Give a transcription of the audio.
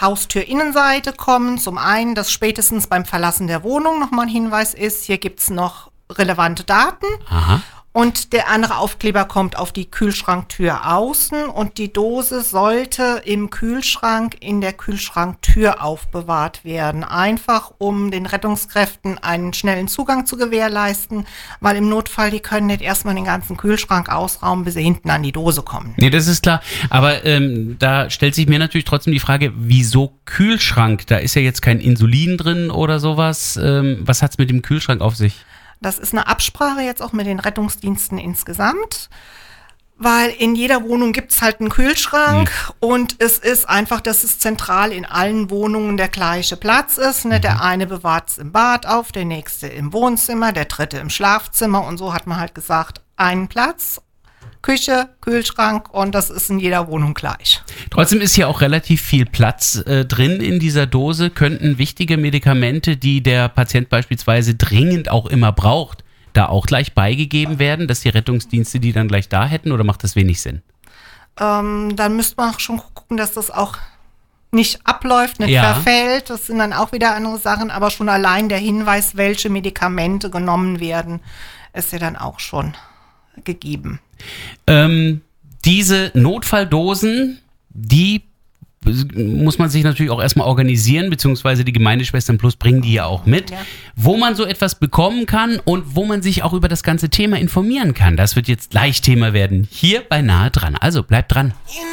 Haustür-Innenseite kommen. Zum einen, dass spätestens beim Verlassen der Wohnung nochmal ein Hinweis ist, hier gibt's noch relevante Daten. Aha. Und der andere Aufkleber kommt auf die Kühlschranktür außen und die Dose sollte im Kühlschrank in der Kühlschranktür aufbewahrt werden. Einfach, um den Rettungskräften einen schnellen Zugang zu gewährleisten, weil im Notfall, die können nicht erstmal den ganzen Kühlschrank ausrauben, bis sie hinten an die Dose kommen. Nee, das ist klar. Aber da stellt sich mir natürlich trotzdem die Frage, wieso Kühlschrank? Da ist ja jetzt kein Insulin drin oder sowas. Was hat's mit dem Kühlschrank auf sich? Das ist eine Absprache jetzt auch mit den Rettungsdiensten insgesamt, weil in jeder Wohnung gibt's halt einen Kühlschrank und es ist einfach, dass es zentral in allen Wohnungen der gleiche Platz ist. Ne? Der eine bewahrt's im Bad auf, der nächste im Wohnzimmer, der dritte im Schlafzimmer und so hat man halt gesagt, einen Platz, Küche, Kühlschrank und das ist in jeder Wohnung gleich. Trotzdem ist hier auch relativ viel Platz drin in dieser Dose. Könnten wichtige Medikamente, die der Patient beispielsweise dringend auch immer braucht, da auch gleich beigegeben werden, dass die Rettungsdienste die dann gleich da hätten oder macht das wenig Sinn? Dann müsste man auch schon gucken, dass das auch nicht abläuft, nicht verfällt. Das sind dann auch wieder andere Sachen, aber schon allein der Hinweis, welche Medikamente genommen werden, ist ja dann auch schon gegeben. Diese Notfalldosen, die muss man sich natürlich auch erstmal organisieren, beziehungsweise die Gemeindeschwestern Plus bringen die ja auch mit, wo man so etwas bekommen kann und wo man sich auch über das ganze Thema informieren kann. Das wird jetzt gleich Thema werden, hier bei Nahe dran. Also bleibt dran.